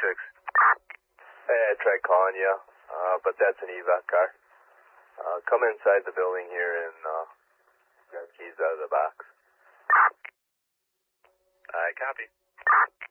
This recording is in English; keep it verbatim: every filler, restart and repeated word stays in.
six. Hey, I tried calling you, uh, but that's an evac car. Uh, come inside the building here and, uh, grab keys out of the box. I copy.